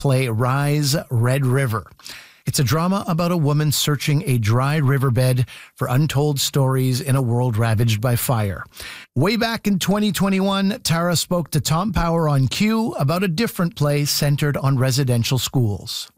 play Rise, Red River. It's a drama about a woman searching a dry riverbed for untold stories in a world ravaged by fire. Way back in 2021, Tara spoke to Tom Power on Q about a different play centered on residential schools.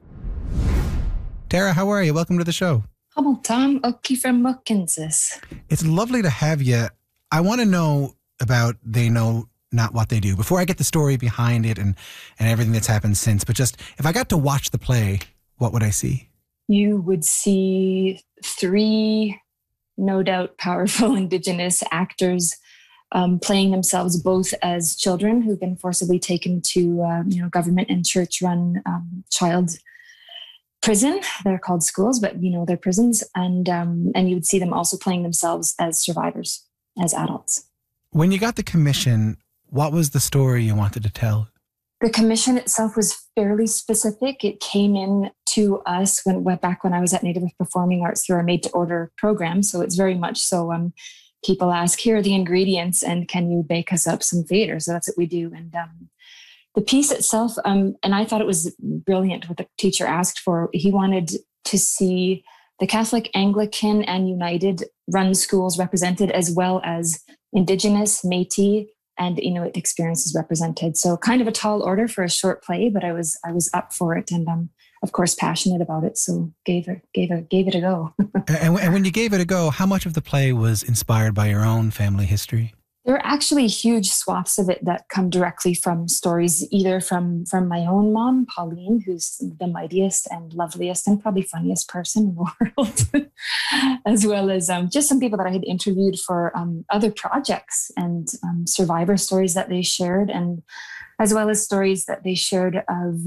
Tara, how are you? Welcome to the show. Hello, Tom. Oki from Kansas. It's lovely to have you. I want to know about They Know Not What They Do. Before I get the story behind it and everything that's happened since, but just if I got to watch the play, what would I see? You would see three, no doubt, powerful Indigenous actors playing themselves both as children who've been forcibly taken to government and church-run child prison. They're called schools, but they're prisons, and you would see them also playing themselves as survivors, as adults. When you got the commission, what was the story you wanted to tell? The commission itself was fairly specific. It came in to us back when I was at Native Performing Arts through our Made-to-Order program. So it's very much so people ask, here are the ingredients, and can you bake us up some theater? So that's what we do. And the piece itself, and I thought it was brilliant what the teacher asked for. He wanted to see the Catholic, Anglican, and United run schools represented, as well as Indigenous, Métis, and Inuit experiences represented. So kind of a tall order for a short play, but I was up for it, and of course passionate about it. So gave it a go. And when you gave it a go, how much of the play was inspired by your own family history? There are actually huge swaths of it that come directly from stories, either from my own mom, Pauline, who's the mightiest and loveliest and probably funniest person in the world, as well as just some people that I had interviewed for other projects, and survivor stories that they shared, and as well as stories that they shared of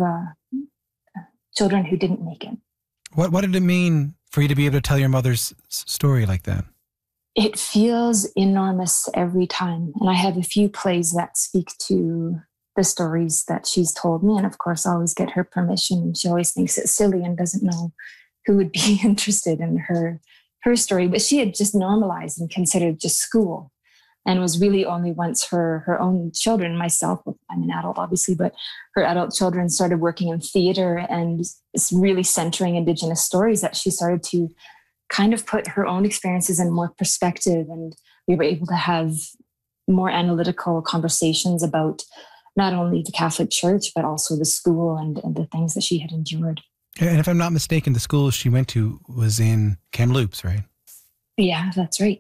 children who didn't make it. What did it mean for you to be able to tell your mother's story like that? It feels enormous every time. And I have a few plays that speak to the stories that she's told me. And of course, I always get her permission. And she always thinks it's silly and doesn't know who would be interested in her story. But she had just normalized and considered just school, and was really only once her own children, myself, I'm an adult obviously, but her adult children started working in theater and it's really centering Indigenous stories, that she started to kind of put her own experiences in more perspective, and we were able to have more analytical conversations about not only the Catholic Church, but also the school and the things that she had endured. And if I'm not mistaken, the school she went to was in Kamloops, right? Yeah, that's right.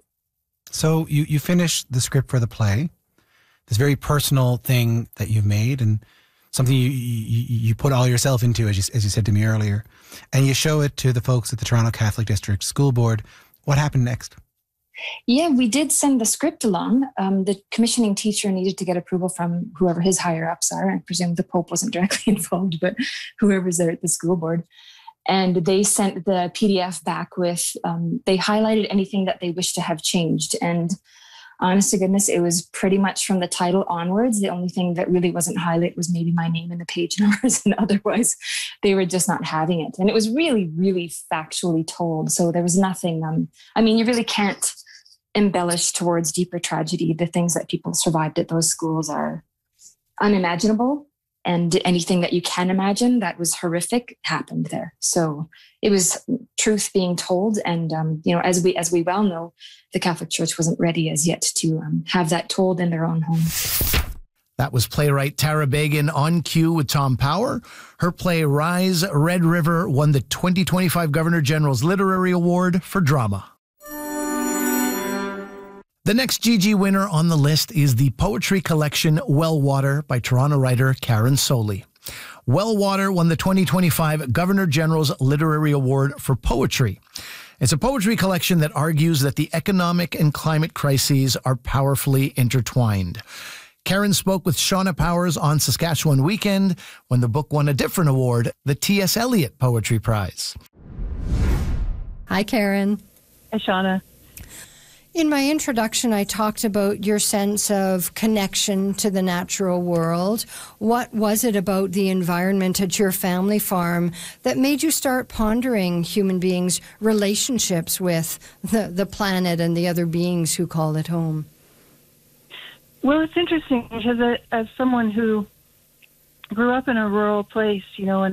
So you finished the script for the play, this very personal thing that you've made, and something you put all yourself into, as you said to me earlier, and you show it to the folks at the Toronto Catholic District School Board. What happened next? Yeah, we did send the script along. The commissioning teacher needed to get approval from whoever his higher-ups are. I presume the Pope wasn't directly involved, but whoever's there at the school board. And they sent the PDF back with, they highlighted anything that they wished to have changed. And honest to goodness, it was pretty much from the title onwards. The only thing that really wasn't highlighted was maybe my name and the page numbers, and otherwise they were just not having it. And it was really, really factually told. So there was nothing, you really can't embellish towards deeper tragedy. The things that people survived at those schools are unimaginable. And anything that you can imagine that was horrific happened there. So it was truth being told. And, as we well know, the Catholic Church wasn't ready as yet to have that told in their own home. That was playwright Tara Begin on Q with Tom Power. Her play Rise, Red River won the 2025 Governor General's Literary Award for Drama. The next GG winner on the list is the poetry collection Wellwater by Toronto writer Karen Soley. Wellwater won the 2025 Governor General's Literary Award for Poetry. It's a poetry collection that argues that the economic and climate crises are powerfully intertwined. Karen spoke with Shauna Powers on Saskatchewan Weekend when the book won a different award, the T.S. Eliot Poetry Prize. Hi, Karen. Hi, Shauna. In my introduction, I talked about your sense of connection to the natural world. What was it about the environment at your family farm that made you start pondering human beings' relationships with the planet and the other beings who call it home? Well, it's interesting because as someone who grew up in a rural place, and